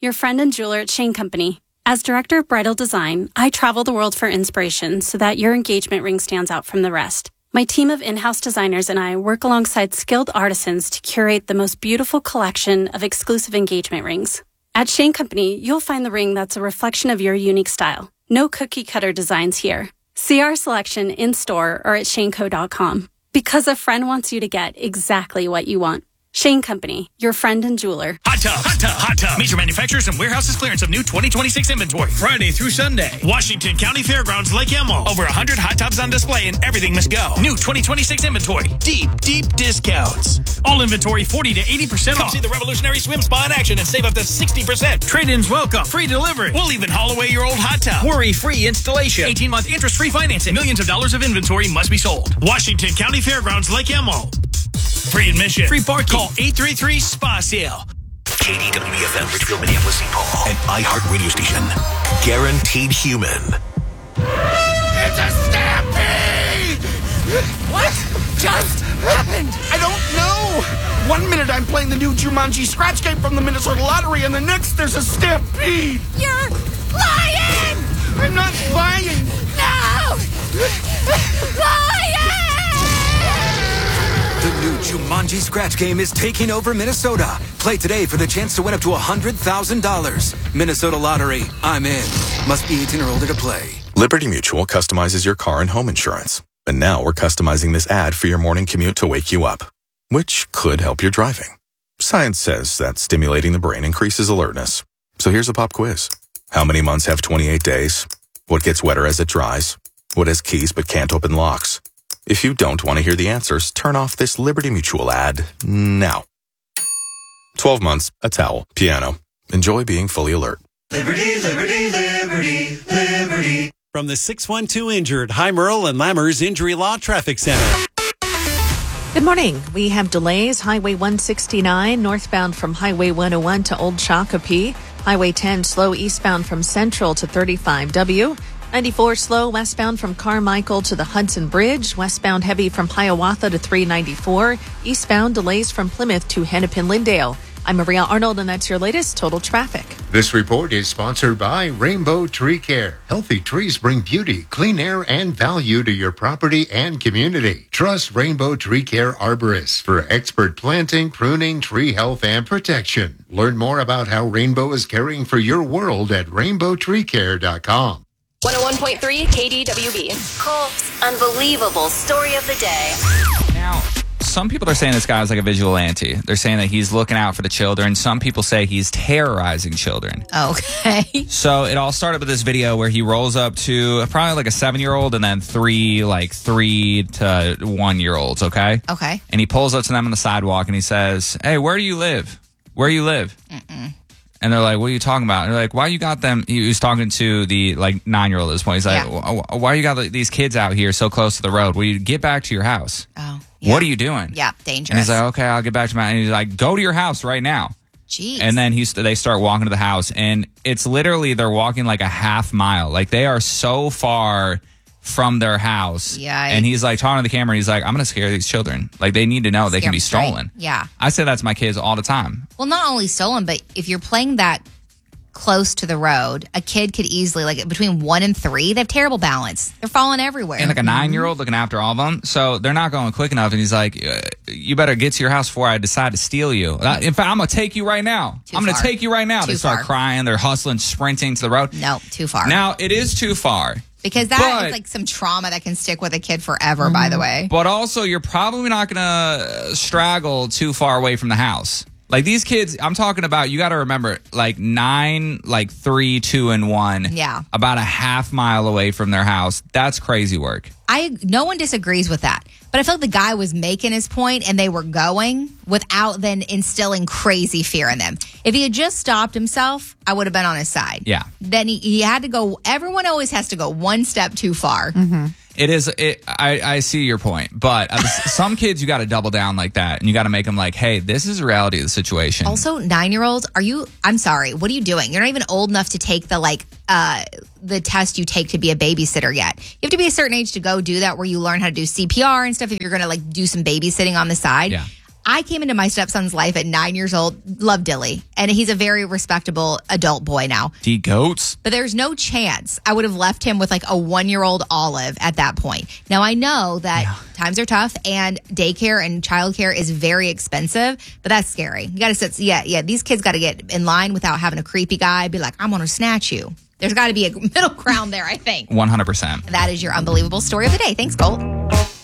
your friend and jeweler at Shane Company. As director of bridal design, I travel the world for inspiration so that your engagement ring stands out from the rest. My team of in-house designers and I work alongside skilled artisans to curate the most beautiful collection of exclusive engagement rings. At Shane Company, you'll find the ring that's a reflection of your unique style. No cookie-cutter designs here. See our selection in-store or at shaneco.com. Because a friend wants you to get exactly what you want. Shane Company, your friend and jeweler. Hot tub. Major manufacturers and warehouses clearance of new 2026 inventory. Friday through Sunday. Washington County Fairgrounds, Lake Elmo. Over 100 hot tubs on display and everything must go. New 2026 inventory. Deep discounts. All inventory 40 to 80% off. Come see the revolutionary swim spa in action and save up to 60%. Trade-ins welcome. Free delivery. We'll even haul away your old hot tub. Worry-free installation. 18-month interest-free financing. Millions of dollars of inventory must be sold. Washington County Fairgrounds, Lake Elmo. Free admission. Free parking. Call 833-SPA-SALE. KDWB-FM, Richfield, Minneapolis, St. Paul. An iHeart radio station. Guaranteed human. It's a stampede! What just happened? I don't know. 1 minute I'm playing the new Jumanji scratch game from the Minnesota Lottery, and the next there's a stampede. You're lying! I'm not lying. No! Lying! The new Jumanji scratch game is taking over Minnesota. Play today for the chance to win up to $100,000. Minnesota Lottery. I'm in. Must be 18 or older to play. Liberty Mutual customizes your car and home insurance. And now we're customizing this ad for your morning commute to wake you up, which could help your driving. Science says that stimulating the brain increases alertness. So here's a pop quiz. How many months have 28 days? What gets wetter as it dries? What has keys but can't open locks? If you don't want to hear the answers, turn off this Liberty Mutual ad now. 12 months, a towel, piano. Enjoy being fully alert. Liberty, liberty, liberty, liberty. From the 612 Injured, High Merle and Lammers Injury Law Traffic Center. Good morning. We have delays. Highway 169 northbound from Highway 101 to Old Shakopee. Highway 10 slow eastbound from Central to 35W. 94 slow westbound from Carmichael to the Hudson Bridge. Westbound heavy from Hiawatha to 394. Eastbound delays from Plymouth to Hennepin-Lyndale. I'm Maria Arnold, and that's your latest total traffic. This report is sponsored by Rainbow Tree Care. Healthy trees bring beauty, clean air, and value to your property and community. Trust Rainbow Tree Care arborists for expert planting, pruning, tree health, and protection. Learn more about how Rainbow is caring for your world at rainbowtreecare.com. 101.3 KDWB. Colt's unbelievable story of the day. Now, some people are saying this guy is like a vigilante. They're saying that he's looking out for the children. Some people say he's terrorizing children. Okay. So it all started with this video where he rolls up to probably like a 7-year-old and then 3 to 1-year-olds, okay? Okay. And he pulls up to them on the sidewalk and he says, "Hey, where do you live? Where do you live?" Mm-mm. And they're like, "What are you talking about?" And they're like, "Why you got them?" He was talking to the 9-year-old at this point. He's like, "Why you got these kids out here so close to the road? Will you get back to your house?" Oh, yeah. What are you doing? Yeah, dangerous. And he's like, "Okay, I'll get back to my." And he's like, "Go to your house right now." Jeez. And then they start walking to the house, and it's literally they're walking like a half mile. Like they are so far from their house. Yeah. And he's like talking to the camera. And he's like, "I'm going to scare these children. Like they need to know they can be stolen." Yeah. I say that to my kids all the time. Well, not only stolen, but if you're playing that close to the road, a kid could easily, like between 1 and 3, they have terrible balance. They're falling everywhere. And like a 9-year-old looking after all of them. So they're not going quick enough. And he's like, "You better get to your house before I decide to steal you. In fact, I'm going to take you right now. I'm going to take you right now." They start crying. They're hustling, sprinting to the road. No, too far. Now, it is too far. Because that is like some trauma that can stick with a kid forever, by the way. But also, you're probably not going to straggle too far away from the house. Like these kids, I'm talking about, you got to remember, like 9, 3, 2, and 1. Yeah. About a half mile away from their house. That's crazy work. No one disagrees with that. But I feel like the guy was making his point and they were going without then instilling crazy fear in them. If he had just stopped himself, I would have been on his side. Yeah. Then he had to go, everyone always has to go one step too far. Mm-hmm. I see your point, but some kids you got to double down like that, and you got to make them like, "Hey, this is the reality of the situation." Also, 9-year-olds, I'm sorry, what are you doing? You're not even old enough to take the test you take to be a babysitter yet. You have to be a certain age to go do that, where you learn how to do CPR and stuff if you're going to do some babysitting on the side. Yeah. I came into my stepson's life at 9 years old, love Dilly, and he's a very respectable adult boy now. The goats. But there's no chance I would have left him with like a 1-year-old Olive at that point. Now, I know that times are tough and daycare and childcare is very expensive, but that's scary. You got to sit, these kids got to get in line without having a creepy guy be like, I'm going to snatch you. There's got to be a middle ground there, I think. 100%. That is your unbelievable story of the day. Thanks, Colt.